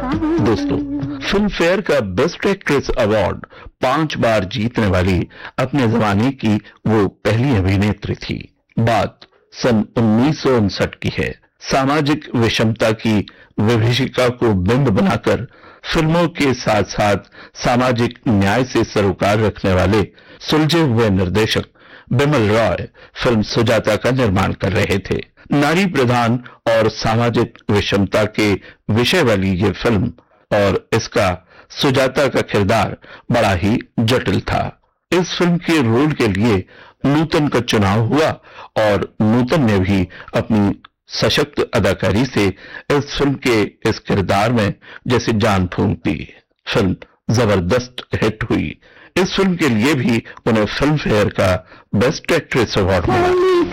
दोस्तों, film fair का best actress award 5 बार जीतने वाली अपने जमाने की वो पहली अभिनेत्री थी। बात सन 1959 की है। सामाजिक विषमता की विभीषिका को बिंब बनाकर फिल्मों के साथ साथ सामाजिक न्याय से सरोकार रखने वाले सुलझे हुए निर्देशक बिमल रॉय फिल्म सुजाता का निर्माण कर रहे थे। नारी प्रधान और सामाजिक विषमता के विषय वाली ये फिल्म और इसका सुजाता का किरदार बड़ा ही जटिल था। इस फिल्म के रोल के लिए नूतन का चुनाव हुआ और नूतन ने भी अपनी सशक्त अदाकारी से इस फिल्म के इस किरदार में जैसे जान फूंक दी। फिल्म जबरदस्त हिट हुई। इस फिल्म के लिए भी उन्हें फिल्म फेयर का बेस्ट एक्ट्रेस अवार्ड मिला।